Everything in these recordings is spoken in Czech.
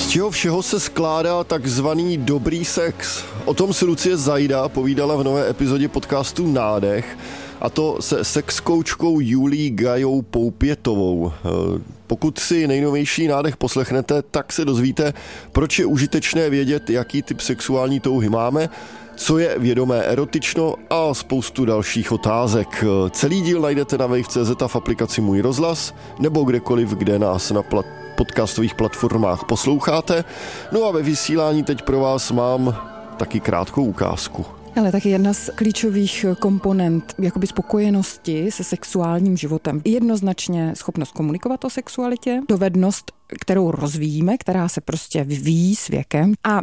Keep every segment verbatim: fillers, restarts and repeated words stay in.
Z čeho všeho se skládá takzvaný dobrý sex? O tom si Lucie Zajda povídala v nové epizodě podcastu Nádech, a to se sexkoučkou Julií Gajou Poupětovou. Pokud si nejnovější Nádech poslechnete, tak se dozvíte, proč je užitečné vědět, jaký typ sexuální touhy máme, co je vědomé erotično a spoustu dalších otázek. Celý díl najdete na wave tečka cé zet a v aplikaci Můj rozhlas nebo kdekoliv, kde nás na plat- podcastových platformách posloucháte. No a ve vysílání teď pro vás mám taky krátkou ukázku. Ale taky jedna z klíčových komponent jakoby spokojenosti se sexuálním životem. Jednoznačně schopnost komunikovat o sexualitě, dovednost, kterou rozvíjíme, která se prostě vyvíjí s věkem. A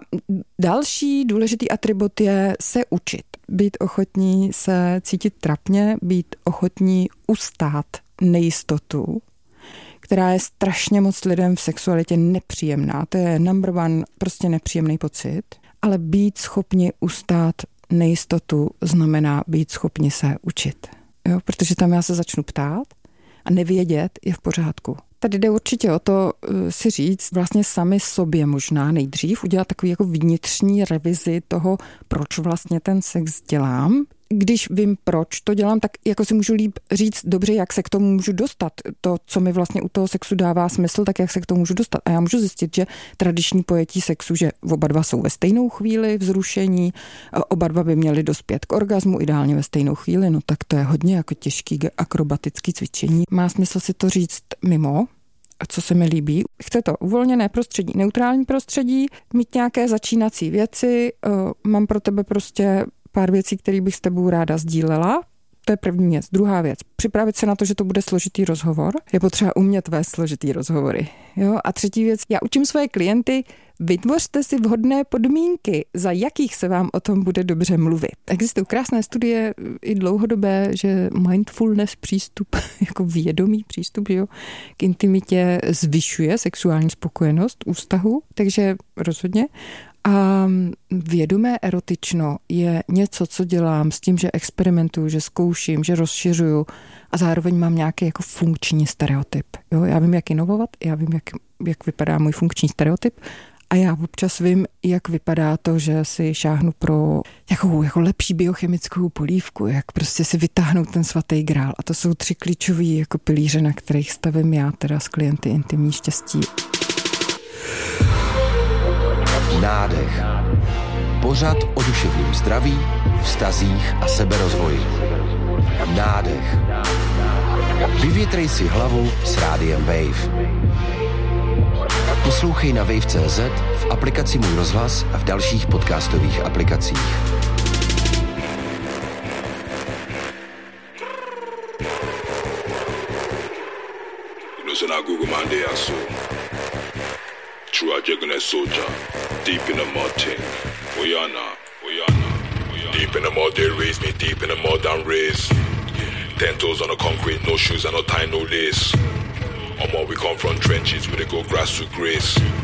další důležitý atribut je se učit. Být ochotní se cítit trapně, být ochotní ustát nejistotu, která je strašně moc lidem v sexualitě nepříjemná. To je number one, prostě nepříjemný pocit. Ale být schopni ustát nejistotu znamená být schopni se učit. Jo? Protože tam já se začnu ptát a nevědět je v pořádku. Tady jde určitě o to si říct vlastně sami sobě možná nejdřív, udělat takový jako vnitřní revizi toho, proč vlastně ten sex dělám. Když vím, proč to dělám, tak jako si můžu líp říct dobře, jak se k tomu můžu dostat. To, co mi vlastně u toho sexu dává smysl, tak jak se k tomu můžu dostat. A já můžu zjistit, že tradiční pojetí sexu, že oba dva jsou ve stejnou chvíli vzrušení, oba dva by měli dospět k orgazmu, ideálně ve stejnou chvíli, no tak to je hodně jako těžký akrobatický cvičení. Má smysl si to říct mimo, co se mi líbí. Chce to uvolněné prostředí, neutrální prostředí, mít nějaké začínací věci, mám pro tebe prostě pár věcí, které bych s tebou ráda sdílela. To je první věc. Druhá věc. Připravit se na to, že to bude složitý rozhovor. Je potřeba umět vést složitý rozhovory. Jo? A třetí věc. Já učím svoje klienty, vytvořte si vhodné podmínky, za jakých se vám o tom bude dobře mluvit. Existují krásné studie i dlouhodobé, že mindfulness přístup, jako vědomý přístup, jo, k intimitě zvyšuje sexuální spokojenost u vztahu, takže rozhodně. A vědomé erotično je něco, co dělám s tím, že experimentuju, že zkouším, že rozšiřuju a zároveň mám nějaký jako funkční stereotyp. Jo, já vím, jak inovovat, já vím, jak, jak vypadá můj funkční stereotyp a já občas vím, jak vypadá to, že si šáhnu pro nějakou jako lepší biochemickou polívku, jak prostě si vytáhnout ten svatý grál. A to jsou tři klíčový jako pilíře, na kterých stavím já teda s klienty intimní štěstí. Nádech. Pořad o duševním zdraví, vztazích a seberozvoji. Nádech. Vyvětrej si hlavu s rádiem Wave. Poslouchej na wave tečka cé zet, v aplikaci Můj rozhlas a v dalších podcastových aplikacích. True Ajagune soldier, deep in the mud thing. Oyana, Oyana, Oyana. Deep in the mud, they raise me, deep in the mud and raise. Ten toes on the concrete, no shoes and no tie, no lace. Omo, we come from trenches where they go grass to grace.